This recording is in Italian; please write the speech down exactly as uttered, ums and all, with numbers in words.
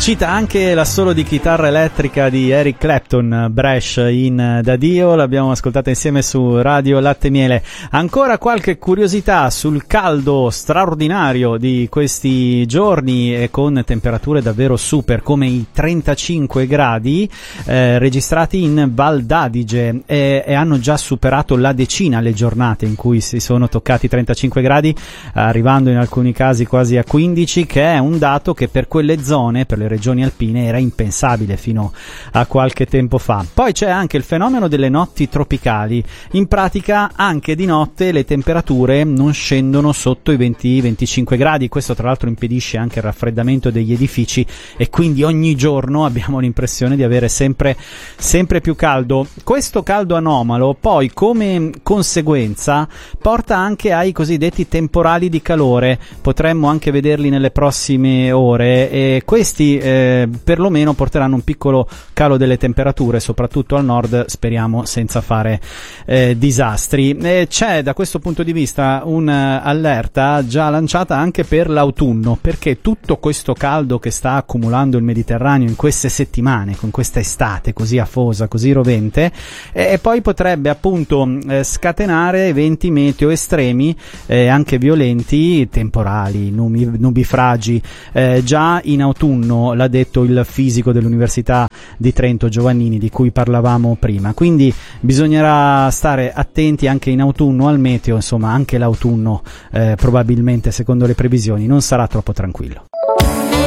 Uscita anche l'assolo di chitarra elettrica di Eric Clapton, Bresh in Da Dio, l'abbiamo ascoltata insieme su Radio Latte Miele. Ancora qualche curiosità sul caldo straordinario di questi giorni e con temperature davvero super come i trentacinque gradi eh, registrati in Val d'Adige e, e hanno già superato la decina le giornate in cui si sono toccati i trentacinque gradi, arrivando in alcuni casi quasi a quindici, che è un dato che per quelle zone, per le regioni alpine, era impensabile fino a qualche tempo fa. Poi c'è anche il fenomeno delle notti tropicali. In pratica anche di notte le temperature non scendono sotto i venti venticinque gradi. Questo tra l'altro impedisce anche il raffreddamento degli edifici e quindi ogni giorno abbiamo l'impressione di avere sempre sempre più caldo. Questo caldo anomalo poi come conseguenza porta anche ai cosiddetti temporali di calore. Potremmo anche vederli nelle prossime ore e questi eh, perlomeno porteranno un piccolo calo delle temperature, soprattutto al nord, speriamo senza fare eh, disastri. E c'è da questo punto di vista un'allerta già lanciata anche per l'autunno, perché tutto questo caldo che sta accumulando il Mediterraneo in queste settimane, con questa estate così afosa, così rovente, e, e poi potrebbe appunto eh, scatenare eventi meteo estremi, eh, anche violenti, temporali, nubi, nubifragi, eh, già in autunno, l'ha detto il fisico dell'Università di Trento Giovannini, di cui parlavamo prima. Quindi bisognerà stare attenti anche in autunno al meteo, insomma anche l'autunno eh, probabilmente, secondo le previsioni, non sarà troppo tranquillo.